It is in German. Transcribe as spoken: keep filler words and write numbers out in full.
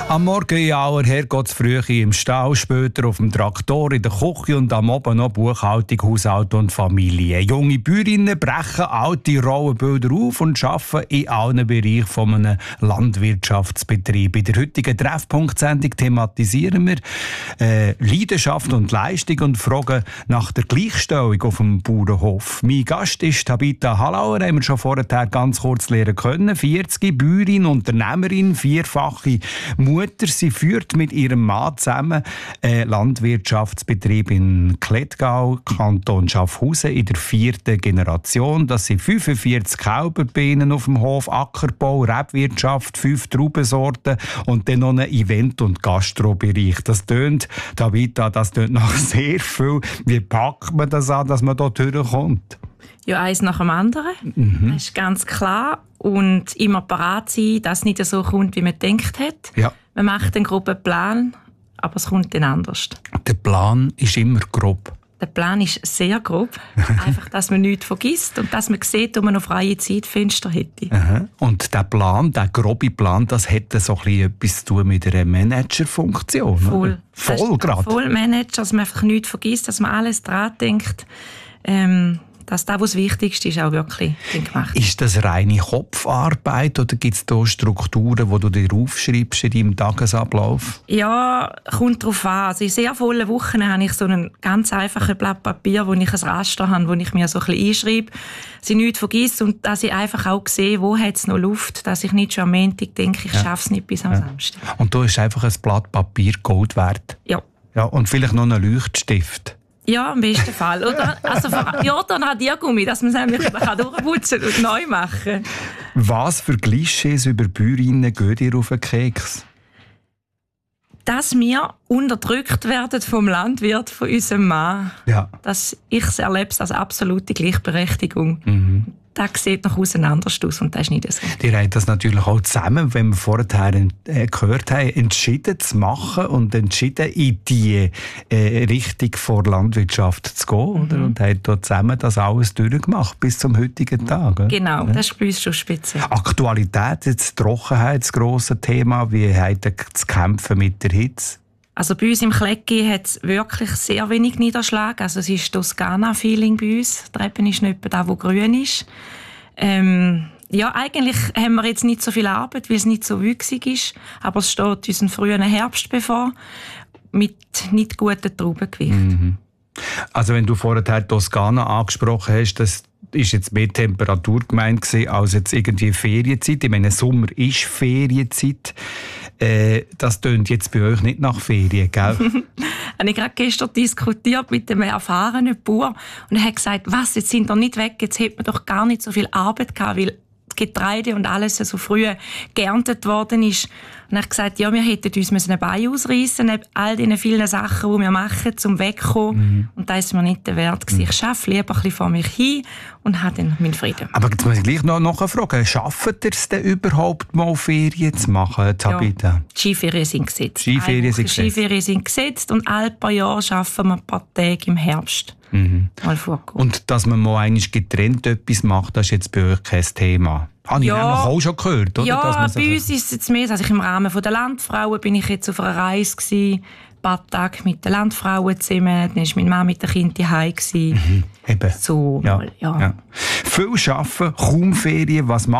Am Morgen in aller Herrgottsfrühe im Stall, später auf dem Traktor, in der Küche und am Abend noch Buchhaltung, Haushalt und Familie. Junge Bäuerinnen brechen alte Rollenbilder auf und arbeiten in allen Bereichen von einem Landwirtschaftsbetrieb. In der heutigen Treffpunkt-Sendung thematisieren wir äh, Leidenschaft und Leistung und fragen nach der Gleichstellung auf dem Bauernhof. Mein Gast ist Tabitha Hallauer, haben wir schon vorher ganz kurz lernen können. vierzig, Bäuerin, Unternehmerin, vierfache Mutter. Sie führt mit ihrem Mann zusammen einen Landwirtschaftsbetrieb in Klettgau, Kanton Schaffhausen, in der vierten Generation. Das sind fünfundvierzig Kälberbienen auf dem Hof, Ackerbau, Rebwirtschaft, fünf Traubensorten und dann noch ein Event- und Gastrobereich. Das tönt, Tabitha, das tönt nach sehr viel. Wie packt man das an, dass man dort durchkommt? Ja, eins nach dem anderen. Mhm. Das ist ganz klar. Und immer parat sein, dass es nicht so kommt, wie man gedacht hat. Ja. Man macht einen groben Plan, aber es kommt dann anders. Der Plan ist immer grob. Der Plan ist sehr grob. Einfach, dass man nichts vergisst und dass man sieht, ob man noch freie Zeitfenster hätte. Aha. Und der Plan, der grobe Plan, das hätte so ein bisschen etwas zu tun mit einer Managerfunktion. Voll. Voll gerade. Voll Manager, dass man einfach nichts vergisst, dass man alles dran denkt. Ähm, dass das, was das Wichtigste ist, auch wirklich gemacht. Ist das reine Kopfarbeit oder gibt es da Strukturen, die du dir aufschreibst in deinem Tagesablauf? Ja, kommt darauf an. Also in sehr vollen Wochen habe ich so ein ganz einfaches Blatt Papier, wo ich ein Raster habe, wo ich mir so ein bisschen einschreibe, dass ich nichts vergesse und dass ich einfach auch sehe, wo hat es noch Luft, dass ich nicht schon am Montag denke, ich ja. schaffe es nicht bis am ja. Samstag. Und da ist einfach ein Blatt Papier Gold wert? Ja. Ja. Und vielleicht noch einen Leuchtstift? Ja, im besten Fall. Oder, also, ja, dann Radiergummi, dass man es nämlich durchputzen und neu machen kann. Was für Klischees über Bäuerinnen gehen dir auf den Keks? Dass wir unterdrückt werden vom Landwirt, von unserem Mann. Ja. Dass ich es erlebe als absolute Gleichberechtigung. Mhm. Das sieht noch auseinander aus und das ist nicht so. Die haben das natürlich auch zusammen, wenn wir vorher äh, gehört haben, entschieden zu machen und entschieden in die äh, Richtung vor Landwirtschaft zu gehen. Mhm. Oder? Und haben dort zusammen das alles durchgemacht bis zum heutigen Tag. Oder? Genau, ja. Das ist bei uns schon speziell. Aktualität, jetzt Trockenheit, das grosse Thema. Wie habt ihr zu kämpfen mit der Hitze? Also bei uns im Klecki hat es wirklich sehr wenig Niederschlag. Also es ist Toskana-Feeling bei uns. Die Treppe ist nicht etwa da, wo grün ist. Ähm, ja, eigentlich haben wir jetzt nicht so viel Arbeit, weil es nicht so wüchsig ist. Aber es steht uns ein früher Herbst bevor, mit nicht guten Traubengewicht. Mhm. Also wenn du vorher Toskana angesprochen hast, das ist jetzt mehr Temperatur gemeint gewesen, als jetzt irgendwie Ferienzeit. Ich meine, Sommer ist Ferienzeit. Äh, das tönt jetzt bei euch nicht nach Ferien, gell? Ich habe gerade gestern diskutiert mit einem erfahrenen Bauer und er hat gesagt, was, jetzt sind wir nicht weg, jetzt hätte man doch gar nicht so viel Arbeit gehabt, weil das Getreide und alles so früh geerntet worden ist. Und er hat gesagt, ja, wir hätten uns ein Bein ausreißen neben all diesen vielen Sachen, die wir machen, um wegzukommen. Mhm. Und das ist mir nicht der Wert gewesen. Ich arbeite lieber ein bisschen vor mich hin und habe dann meinen Frieden. Aber jetzt muss ich gleich noch nachfragen, schafft ihr es denn überhaupt mal Ferien zu machen, Tabitha? Ja, die Skiferien sind gesetzt. Skiferien sind gesetzt. Skiferien sind gesetzt und alle paar Jahre arbeiten wir ein paar Tage im Herbst. Mhm. Mal vorkommen. Und dass man mal einmal getrennt etwas macht, das ist jetzt bei euch kein Thema? Habe ich ja, auch schon gehört, oder? Ja, dass man so bei uns ist es jetzt mehr, also ich im Rahmen der Landfrauen bin ich jetzt auf einer Reise gewesen, ein paar Tage mit den Landfrauen zusammen, dann war mein Mann mit den Kindern zu Hause. Mhm, eben. So, ja, mal, ja. ja. Viel arbeiten, kaum Ferien, was macht